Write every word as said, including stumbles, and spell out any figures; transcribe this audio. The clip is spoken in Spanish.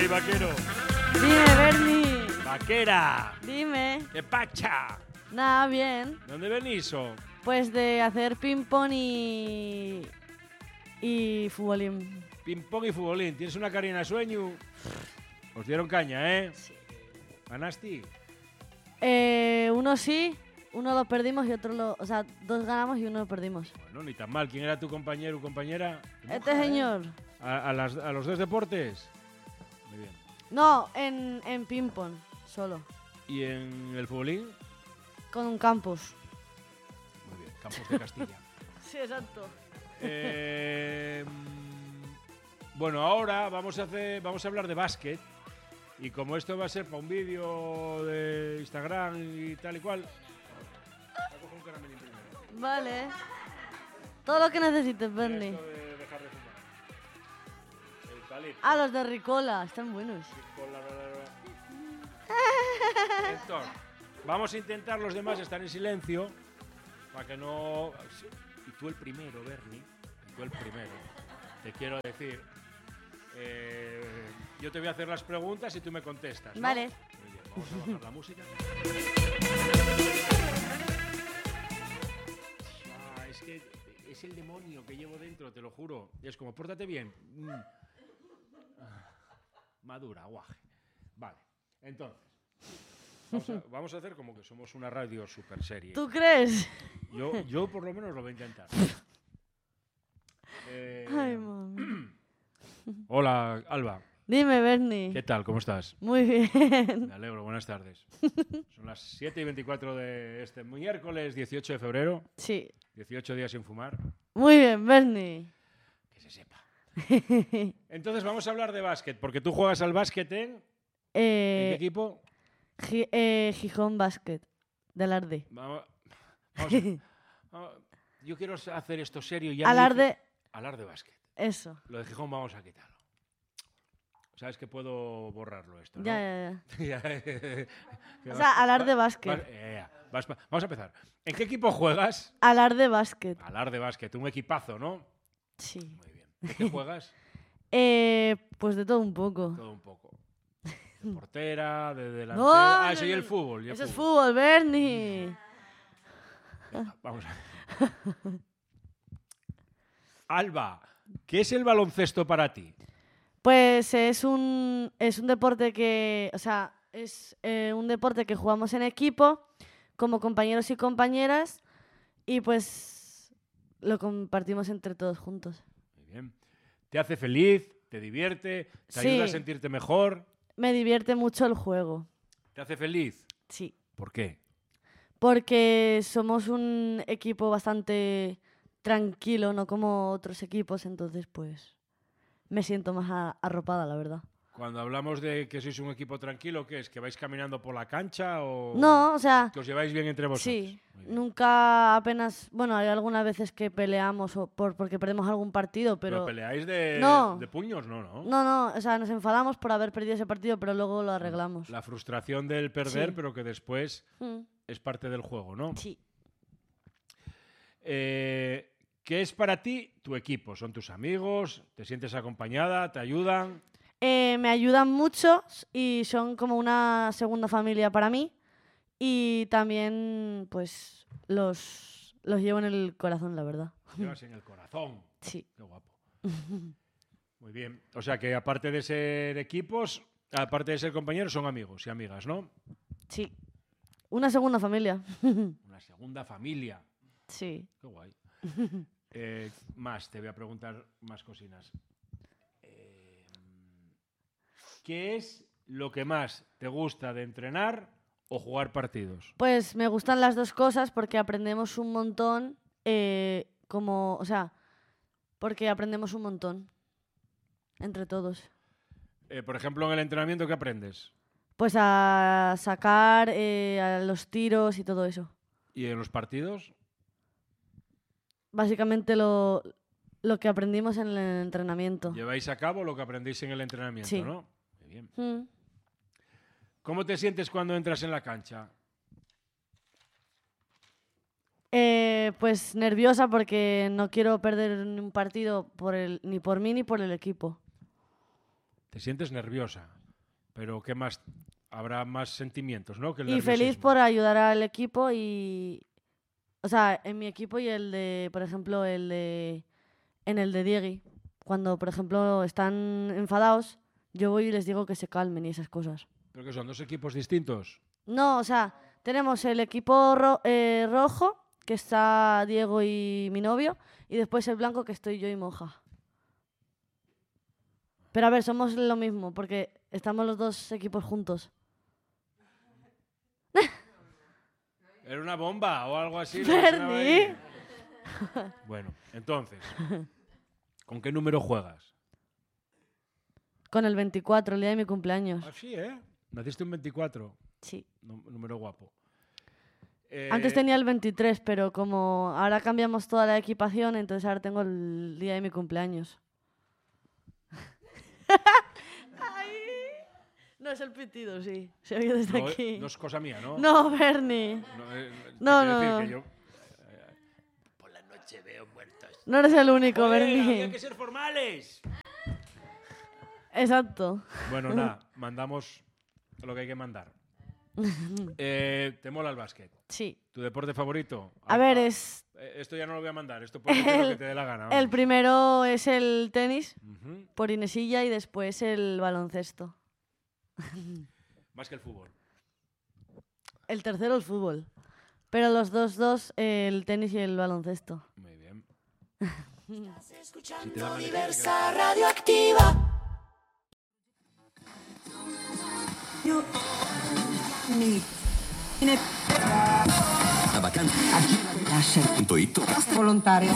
Ey, vaquero. Dime, Bernie. Vaquera. Dime. ¿Qué pacha? Nada, bien. ¿De dónde venís? Oh? Pues de hacer ping-pong y... y futbolín. Ping-pong y futbolín. ¿Tienes una carina de sueño? Os dieron caña, ¿eh? Sí. ¿Ganaste? Eh, uno sí, uno lo perdimos y otro lo... O sea, dos ganamos y uno lo perdimos. Bueno, ni tan mal. ¿Quién era tu compañero o compañera? Este Moja, señor. ¿eh? ¿A, a, las, ¿A los dos deportes? Muy bien. No, en, en ping-pong, solo. ¿Y en el futbolín? Con un campus. Muy bien. Campos de Castilla. Sí, exacto. Eh, bueno, ahora vamos a hacer, vamos a hablar de básquet y como esto va a ser para un vídeo de Instagram y tal y cual, voy a coger un caramelín primero. Vale. Todo lo que necesites, Bernie. Esto de dejar de fumar. Eucalipto. Ah, los de Ricola, están buenos. Ricola, bla, bla, bla. Entonces, vamos a intentar los demás estar en silencio para que no... Y tú el primero, Bernie, y tú el primero, te quiero decir, eh, yo te voy a hacer las preguntas y tú me contestas, ¿no? Vale. Muy bien, vamos a bajar la música. Ah, es que es el demonio que llevo dentro, te lo juro. Es como, pórtate bien. Mm. Ah, madura, guaje. Vale, entonces, vamos a, vamos a hacer como que somos una radio super serie. ¿Tú crees? Yo, yo por lo menos lo voy a intentar. Eh, Ay, mami. hola, Alba. Dime, Bernie. ¿Qué tal? ¿Cómo estás? Muy bien. Me alegro, buenas tardes. Son las siete y veinticuatro de este miércoles dieciocho de febrero. Sí. dieciocho días sin fumar. Muy bien, Bernie. Que se sepa. Entonces vamos a hablar de básquet, porque tú juegas al básquet en... ¿En qué Eh, equipo? Gi- eh, Gijón Basket, de Alarde. Vamos, vamos a- vamos- yo quiero hacer esto serio. Ya me Alarde, dice- Alarde básquet. eso. Lo de Gijón vamos a quitarlo. Sabes que puedo borrarlo esto, ¿no? Ya, ya, Ya, ya. que O vas- sea, Alarde vas- Basket. vas- eh, ya, vas pa- vamos a empezar. ¿En qué equipo juegas? Alarde Basket. Alarde Básquet, un equipazo, ¿no? Sí. Muy bien. ¿De qué juegas? Eh, pues de todo un poco. Todo un poco. De portera, de delantera. No, ah, eso no, y el no. fútbol. y el Eso es fútbol. fútbol, Bernie. Venga, vamos a ver. Alba, ¿qué es el baloncesto para ti? Pues es un, es un deporte que, o sea, es eh, un deporte que jugamos en equipo, como compañeros y compañeras, y pues lo compartimos entre todos juntos. Muy bien. ¿Te hace feliz? ¿Te divierte? ¿Te Sí. ayuda a sentirte mejor? Me divierte mucho el juego, ¿Te hace feliz? sí, ¿Por qué? porque somos un equipo bastante tranquilo, no como otros equipos, entonces pues me siento más a- arropada, la verdad. Cuando hablamos de que sois un equipo tranquilo, ¿qué es? ¿Que vais caminando por la cancha o No, o sea, que os lleváis bien entre vosotros? sí, Muy bien. nunca apenas, bueno, hay algunas veces que peleamos o por, porque perdemos algún partido, ¿Pero pero... peleáis de, No. de puños? No, no. No, no, o sea, nos enfadamos por haber perdido ese partido, pero luego lo arreglamos. La frustración del perder, Sí. pero que después Mm, es parte del juego, ¿no? sí. Eh, ¿Qué es para ti tu equipo? ¿Son tus amigos? ¿Te sientes acompañada? ¿Te ayudan? Eh, me ayudan mucho y son como una segunda familia para mí. Y también, pues, los, los llevo en el corazón, la verdad. Llevas en el corazón. Sí. Qué guapo. Muy bien. O sea que aparte de ser equipos, aparte de ser compañeros, son amigos y amigas, ¿no? Sí. Una segunda familia. Una segunda familia. Sí. Qué guay. Eh, más, te voy a preguntar más cocinas. Eh, ¿Qué es lo que más te gusta de entrenar o jugar partidos? Pues me gustan las dos cosas porque aprendemos un montón, eh, como, o sea, porque aprendemos un montón entre todos. Eh, por ejemplo, en el entrenamiento, ¿qué aprendes? Pues a sacar, eh, a los tiros y todo eso. ¿Y en los partidos? Básicamente lo, lo que aprendimos en el entrenamiento. Lleváis a cabo lo que aprendéis en el entrenamiento, Sí. ¿no? Muy bien. Mm. ¿Cómo te sientes cuando entras en la cancha? Eh, pues nerviosa porque no quiero perder ni un partido por el, ni por mí ni por el equipo. ¿Te sientes nerviosa? Pero ¿qué más? Habrá más sentimientos, ¿no? Que el Y feliz nerviosismo. por ayudar al equipo y... O sea, en mi equipo y el de, por ejemplo, el de... En el de Diegui. Cuando, por ejemplo, están enfadados, yo voy y les digo que se calmen y esas cosas. ¿Pero que son dos equipos distintos? No, o sea, tenemos el equipo ro- eh, rojo, que está Diego y mi novio, y después el blanco, que estoy yo y Moja. Pero a ver, somos lo mismo, porque estamos los dos equipos juntos. ¿Era una bomba o algo así? lo que sonaba ahí? ¡Bernie! Bueno, entonces, ¿con qué número juegas? Con el veinticuatro, el día de mi cumpleaños. Ah, sí, ¿eh? Naciste un veinticuatro, Sí. nú- número guapo. Eh, Antes tenía el veintitrés, pero como ahora cambiamos toda la equipación, entonces ahora tengo el día de mi cumpleaños. Ay. No es el pitido, sí. Se oye desde no, aquí. no es cosa mía, ¿no? No, Bernie. No, eh, No, te quiero no, decir no. que yo, eh, por la noche veo muertos. No eres el único, Joder, Bernie. había que ser formales. Exacto. Bueno, nada, mandamos lo que hay que mandar. Eh, ¿Te mola el básquet? Sí. ¿Tu deporte favorito? A ver, es... Eh, Esto ya no lo voy a mandar, esto puede ser lo que te dé la gana. El vamos. primero es el tenis, Ujú. por Inesilla, y después el baloncesto. Más que el fútbol. El tercero el fútbol. Pero los dos, dos, el tenis y el baloncesto. Muy bien. Escuchando Si te da manera, Diversa Radioactiva. Io mi ne A vacanza lascia punto it volontario.